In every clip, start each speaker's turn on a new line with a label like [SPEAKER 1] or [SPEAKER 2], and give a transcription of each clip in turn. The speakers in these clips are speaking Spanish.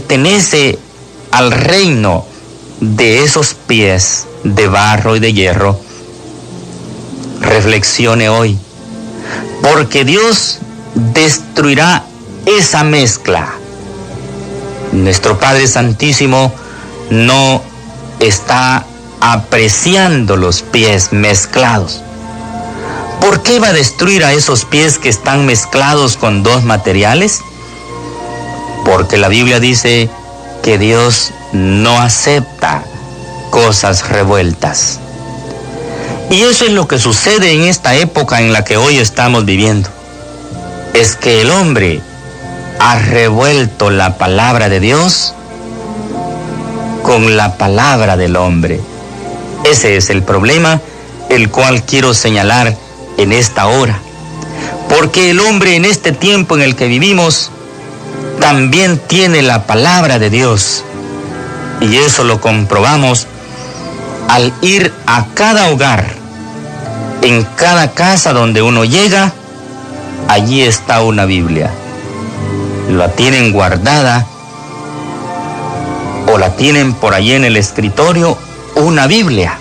[SPEAKER 1] pertenece al reino de esos pies de barro y de hierro, reflexione hoy, porque Dios destruirá esa mezcla. Nuestro Padre Santísimo no está apreciando los pies mezclados. ¿Por qué va a destruir a esos pies que están mezclados con dos materiales? Porque la Biblia dice que Dios no acepta cosas revueltas. Y eso es lo que sucede en esta época en la que hoy estamos viviendo. Es que el hombre ha revuelto la palabra de Dios con la palabra del hombre. Ese es el problema, el cual quiero señalar en esta hora. Porque el hombre en este tiempo en el que vivimos también tiene la palabra de Dios. Y eso lo comprobamos al ir a cada hogar, en cada casa donde uno llega, allí está una Biblia. La tienen guardada o la tienen por allí en el escritorio, una Biblia.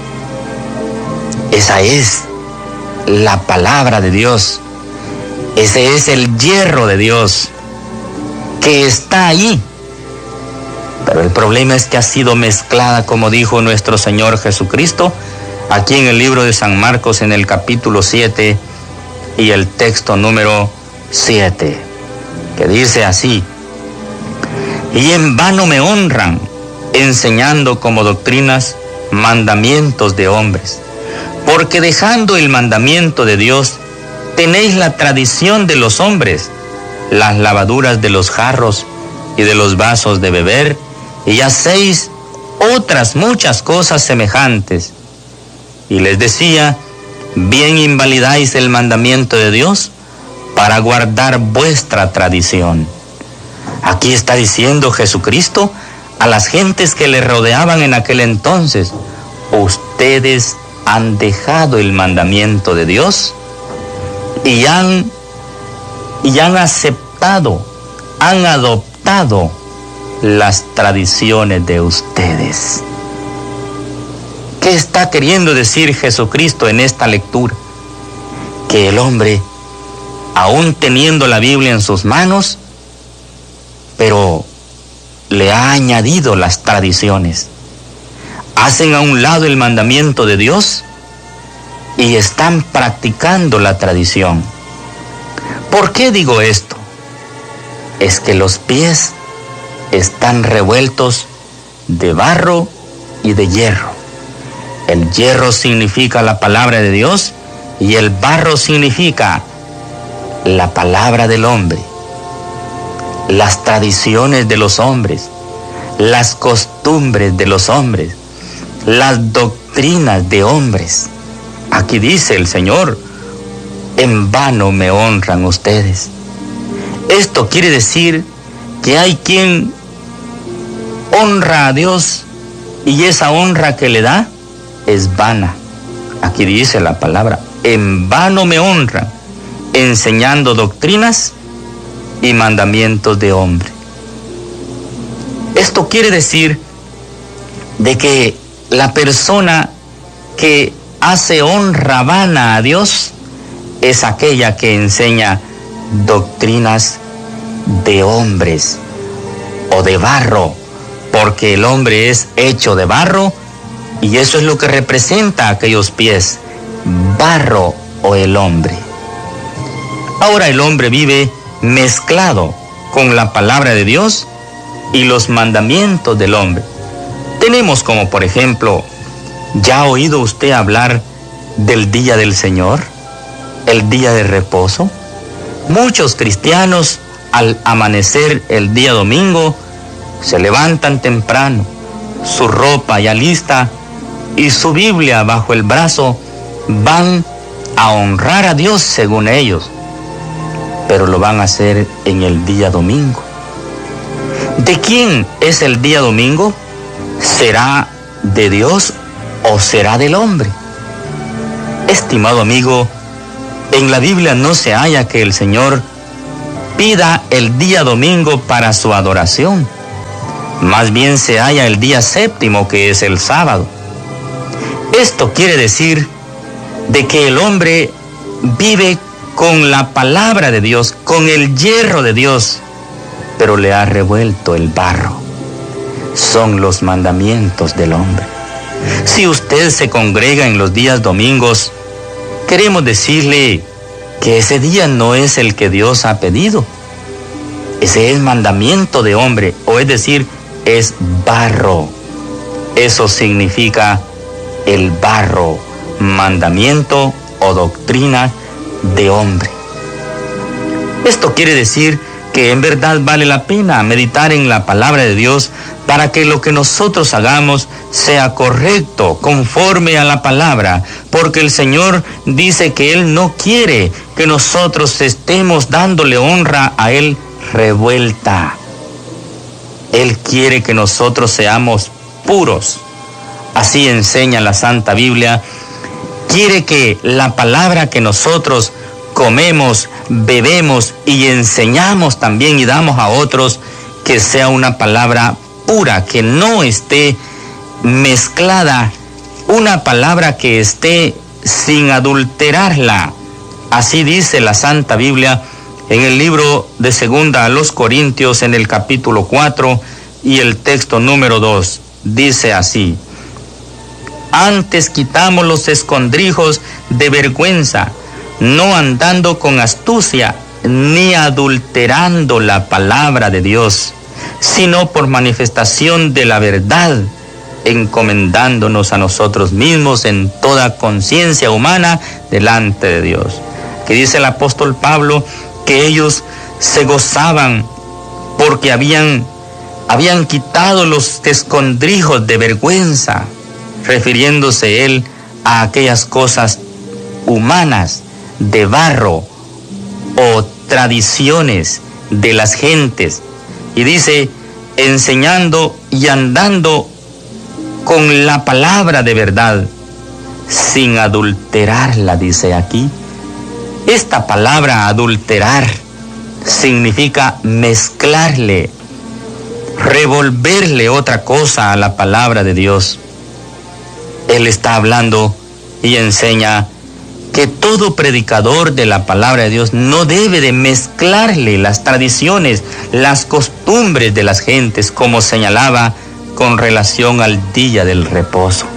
[SPEAKER 1] Esa es la palabra de Dios. Ese es el hierro de Dios que está ahí. Pero el problema es que ha sido mezclada, como dijo nuestro Señor Jesucristo, aquí en el libro de San Marcos, en el capítulo 7 y el texto número 7, que dice así: y en vano me honran, enseñando como doctrinas mandamientos de hombres, porque dejando el mandamiento de Dios, tenéis la tradición de los hombres, las lavaduras de los jarros y de los vasos de beber, y hacéis otras muchas cosas semejantes. Y les decía: bien invalidáis el mandamiento de Dios para guardar vuestra tradición. Aquí está diciendo Jesucristo a las gentes que le rodeaban en aquel entonces: ustedes han dejado el mandamiento de Dios y han aceptado, han adoptado las tradiciones de ustedes. ¿Qué está queriendo decir Jesucristo en esta lectura? Que el hombre, aún teniendo la Biblia en sus manos, pero le ha añadido las tradiciones. Hacen a un lado el mandamiento de Dios y están practicando la tradición. ¿Por qué digo esto? Es que los pies están revueltos de barro y de hierro. El hierro significa la palabra de Dios y el barro significa la palabra del hombre, las tradiciones de los hombres, las costumbres de los hombres, las doctrinas de hombres. Aquí dice el Señor: en vano me honran ustedes. Esto quiere decir que hay quien honra a Dios y esa honra que le da es vana. Aquí dice la palabra: en vano me honran, enseñando doctrinas y mandamientos de hombre. Esto quiere decir de que la persona que hace honra vana a Dios es aquella que enseña doctrinas de hombres o de barro, porque el hombre es hecho de barro y eso es lo que representa aquellos pies, barro o el hombre. Ahora el hombre vive mezclado con la palabra de Dios y los mandamientos del hombre. Tenemos como por ejemplo, ¿ya ha oído usted hablar del día del Señor? El día de reposo. Muchos cristianos al amanecer el día domingo se levantan temprano, su ropa ya lista y su Biblia bajo el brazo, van a honrar a Dios según ellos, pero lo van a hacer en el día domingo. ¿De quién es el día domingo? ¿Será de Dios o será del hombre? Estimado amigo, en la Biblia no se halla que el Señor pida el día domingo para su adoración. Más bien se halla el día séptimo, que es el sábado. Esto quiere decir de que el hombre vive con la palabra de Dios, con el hierro de Dios, pero le ha revuelto el barro. Son los mandamientos del hombre. Si usted se congrega en los días domingos, queremos decirle que ese día no es el que Dios ha pedido. Ese es mandamiento de hombre, o es decir, es barro. Eso significa el barro, mandamiento o doctrina de hombre. Esto quiere decir que en verdad vale la pena meditar en la palabra de Dios para que lo que nosotros hagamos sea correcto, conforme a la palabra, porque el Señor dice que Él no quiere que nosotros estemos dándole honra a Él revuelta. Él quiere que nosotros seamos puros. Así enseña la Santa Biblia. Quiere que la palabra que nosotros comemos, bebemos y enseñamos también y damos a otros, que sea una palabra pura, que no esté mezclada, una palabra que esté sin adulterarla. Así dice la Santa Biblia en el libro de 2 Corintios, en el capítulo 4 y el texto número 2. Dice así: antes quitamos los escondrijos de vergüenza, no andando con astucia, ni adulterando la palabra de Dios, sino por manifestación de la verdad, encomendándonos a nosotros mismos en toda conciencia humana delante de Dios. Que dice el apóstol Pablo que ellos se gozaban porque habían quitado los escondrijos de vergüenza, refiriéndose él a aquellas cosas humanas de barro o tradiciones de las gentes. Y dice, enseñando y andando con la palabra de verdad, sin adulterarla, dice aquí. Esta palabra adulterar significa mezclarle, revolverle otra cosa a la palabra de Dios. Él está hablando y enseña que todo predicador de la palabra de Dios no debe de mezclarle las tradiciones, las costumbres de las gentes, como señalaba con relación al día del reposo.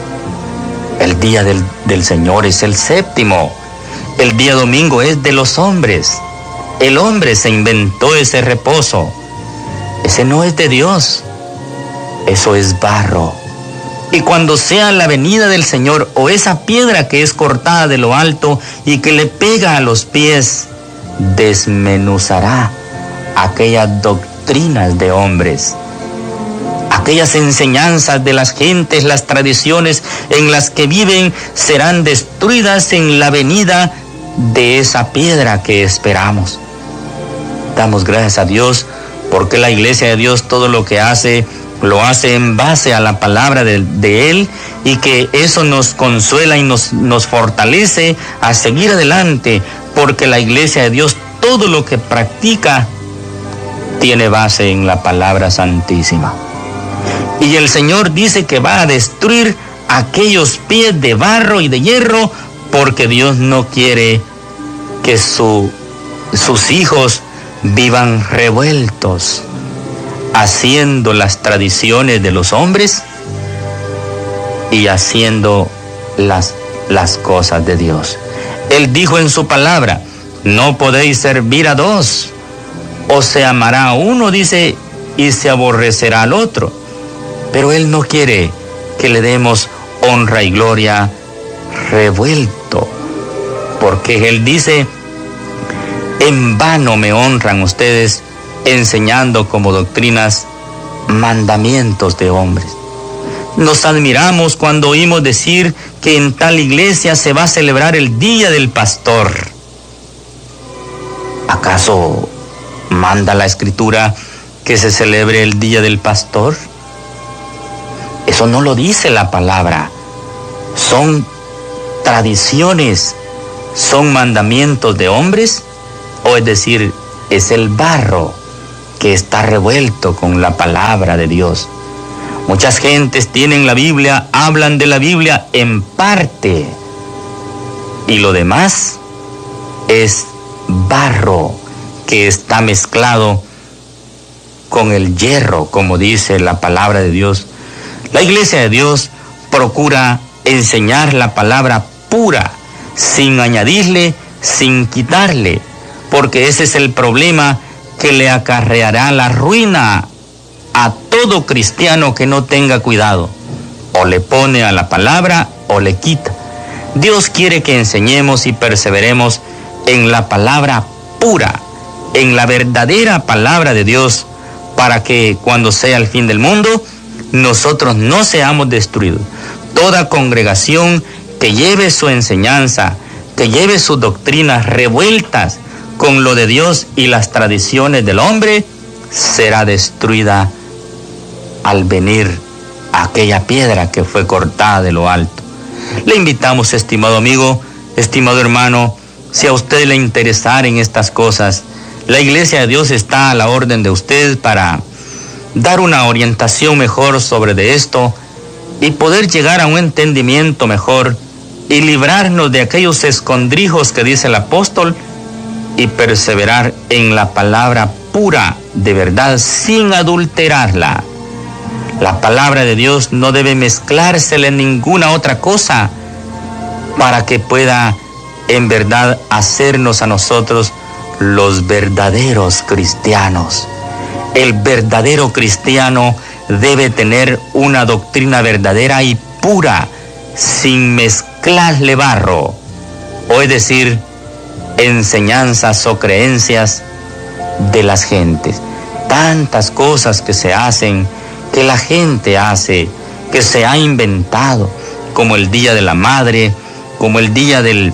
[SPEAKER 1] El día del Señor es el séptimo. El día domingo es de los hombres. El hombre se inventó ese reposo. Ese no es de Dios. Eso es barro. Y cuando sea la venida del Señor, o esa piedra que es cortada de lo alto y que le pega a los pies, desmenuzará aquellas doctrinas de hombres, aquellas enseñanzas de las gentes, las tradiciones en las que viven, serán destruidas en la venida de esa piedra que esperamos. Damos gracias a Dios porque la Iglesia de Dios todo lo que hace, lo hace en base a la palabra de Él, y que eso nos consuela y nos fortalece a seguir adelante, porque la Iglesia de Dios todo lo que practica tiene base en la palabra santísima. Y el Señor dice que va a destruir aquellos pies de barro y de hierro, porque Dios no quiere que sus hijos vivan revueltos, haciendo las tradiciones de los hombres y haciendo las cosas de Dios. Él dijo en su palabra, no podéis servir a dos, o se amará a uno, dice, y se aborrecerá al otro. Pero Él no quiere que le demos honra y gloria revuelto, porque Él dice, en vano me honran ustedes, enseñando como doctrinas mandamientos de hombres. Nos admiramos cuando oímos decir que en tal iglesia se va a celebrar el Día del Pastor. ¿Acaso manda la Escritura que se celebre el Día del Pastor? Eso no lo dice la palabra. Son tradiciones, son mandamientos de hombres, o es decir, es el barro que está revuelto con la palabra de Dios. Muchas gentes tienen la Biblia, hablan de la Biblia en parte, y lo demás es barro que está mezclado con el hierro, como dice la palabra de Dios. La Iglesia de Dios procura enseñar la palabra pura, sin añadirle, sin quitarle, porque ese es el problema que le acarreará la ruina a todo cristiano que no tenga cuidado. O le pone a la palabra o le quita. Dios quiere que enseñemos y perseveremos en la palabra pura, en la verdadera palabra de Dios, para que cuando sea el fin del mundo, nosotros no seamos destruidos. Toda congregación que lleve su enseñanza, que lleve sus doctrinas revueltas con lo de Dios y las tradiciones del hombre, será destruida al venir aquella piedra que fue cortada de lo alto. Le invitamos, estimado amigo, estimado hermano, si a usted le interesara en estas cosas, la Iglesia de Dios está a la orden de usted para dar una orientación mejor sobre de esto y poder llegar a un entendimiento mejor y librarnos de aquellos escondrijos que dice el apóstol y perseverar en la palabra pura de verdad sin adulterarla. La palabra de Dios no debe mezclársele en ninguna otra cosa para que pueda en verdad hacernos a nosotros los verdaderos cristianos. El verdadero cristiano debe tener una doctrina verdadera y pura, sin mezclarle barro, o es decir, enseñanzas o creencias de las gentes. Tantas cosas que se hacen, que la gente hace, que se ha inventado, como el Día de la Madre, como el Día de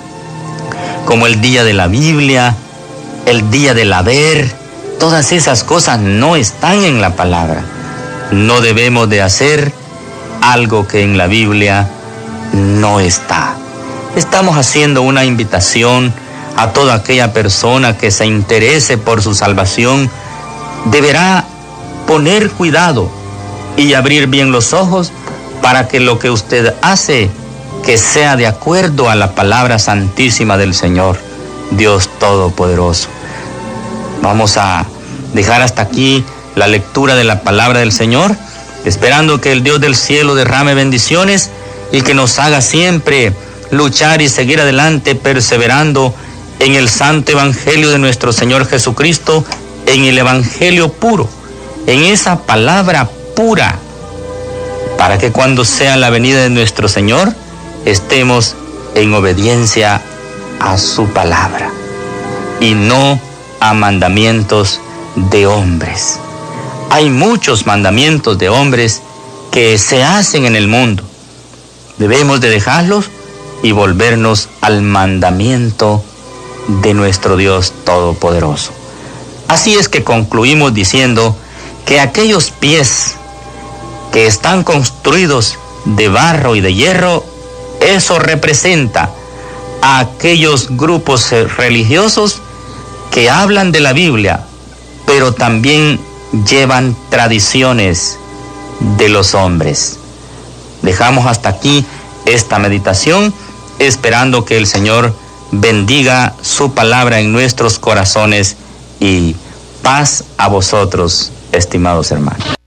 [SPEAKER 1] la Biblia, el Día del Haber. Todas esas cosas no están en la palabra. No debemos de hacer algo que en la Biblia no está. Estamos haciendo una invitación a toda aquella persona que se interese por su salvación. Deberá poner cuidado y abrir bien los ojos para que lo que usted hace, que sea de acuerdo a la palabra santísima del Señor, Dios Todopoderoso. Vamos a dejar hasta aquí la lectura de la palabra del Señor, esperando que el Dios del cielo derrame bendiciones y que nos haga siempre luchar y seguir adelante, perseverando en el santo evangelio de nuestro Señor Jesucristo, en el evangelio puro, en esa palabra pura, para que cuando sea la venida de nuestro Señor, estemos en obediencia a su palabra y no a mandamientos de hombres. Hay muchos mandamientos de hombres que se hacen en el mundo. Debemos de dejarlos y volvernos al mandamiento de nuestro Dios Todopoderoso. Así es que concluimos diciendo que aquellos pies que están construidos de barro y de hierro, eso representa a aquellos grupos religiosos que hablan de la Biblia, pero también llevan tradiciones de los hombres. Dejamos hasta aquí esta meditación, esperando que el Señor bendiga su palabra en nuestros corazones y paz a vosotros, estimados hermanos.